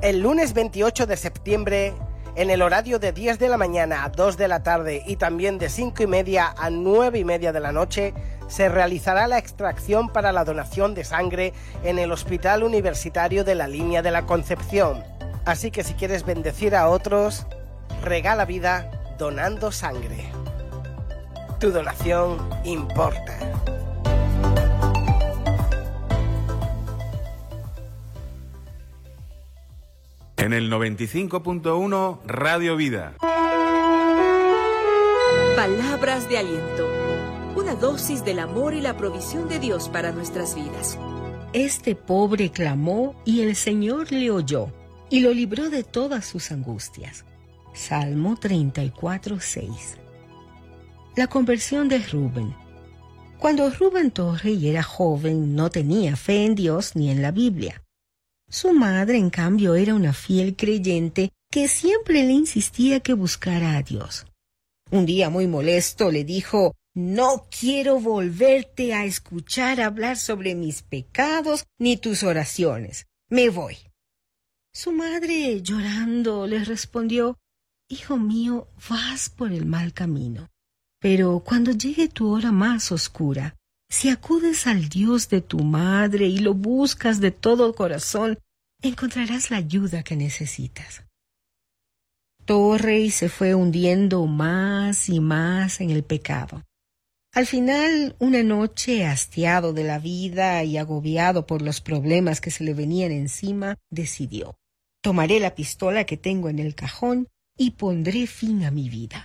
El lunes 28 de septiembre, en el horario de 10 de la mañana a 2 de la tarde y también de 5:30 a 9:30 de la noche, se realizará la extracción para la donación de sangre en el Hospital Universitario de la Línea de la Concepción. Así que si quieres bendecir a otros, regala vida donando sangre. Tu donación importa. En el 95.1 Radio Vida. Palabras de aliento. Una dosis del amor y la provisión de Dios para nuestras vidas. Este pobre clamó y el Señor le oyó y lo libró de todas sus angustias. Salmo 34:6. La conversión de Rubén. Cuando Rubén Torrey era joven, no tenía fe en Dios ni en la Biblia. Su madre, en cambio, era una fiel creyente que siempre le insistía que buscara a Dios. Un día, muy molesto, le dijo: «No quiero volverte a escuchar hablar sobre mis pecados ni tus oraciones. Me voy». Su madre, llorando, le respondió: «Hijo mío, vas por el mal camino. Pero cuando llegue tu hora más oscura, si acudes al Dios de tu madre y lo buscas de todo corazón, encontrarás la ayuda que necesitas». Torrey se fue hundiendo más y más en el pecado. Al final, una noche, hastiado de la vida y agobiado por los problemas que se le venían encima, decidió: «Tomaré la pistola que tengo en el cajón y pondré fin a mi vida».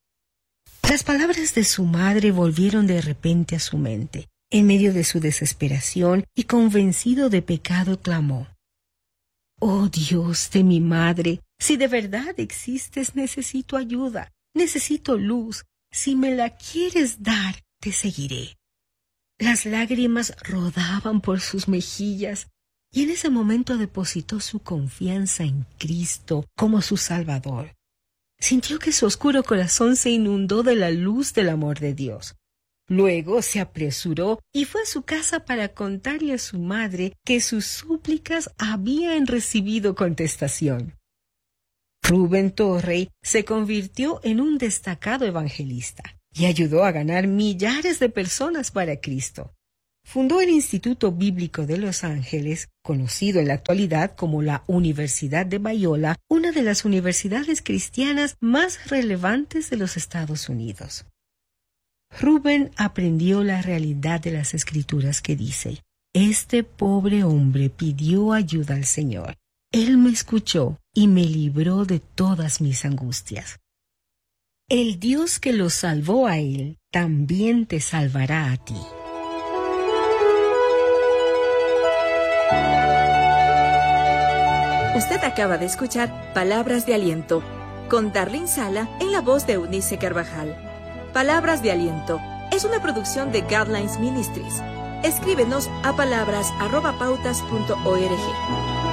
Las palabras de su madre volvieron de repente a su mente. En medio de su desesperación y convencido de pecado, clamó: «Oh Dios de mi madre, si de verdad existes, necesito ayuda, necesito luz. Si me la quieres dar, te seguiré». Las lágrimas rodaban por sus mejillas y en ese momento depositó su confianza en Cristo como su Salvador. Sintió que su oscuro corazón se inundó de la luz del amor de Dios. Luego se apresuró y fue a su casa para contarle a su madre que sus súplicas habían recibido contestación. Rubén Torrey se convirtió en un destacado evangelista y ayudó a ganar millares de personas para Cristo. Fundó el Instituto Bíblico de Los Ángeles, conocido en la actualidad como la Universidad de Biola, una de las universidades cristianas más relevantes de los Estados Unidos. Rubén aprendió la realidad de las Escrituras que dice: «Este pobre hombre pidió ayuda al Señor. Él me escuchó y me libró de todas mis angustias». El Dios que lo salvó a él también te salvará a ti. Usted acaba de escuchar Palabras de Aliento con Darlene Sala en la voz de Eunice Carvajal. Palabras de Aliento es una producción de Guidelines Ministries. Escríbenos a palabras@pautas.org.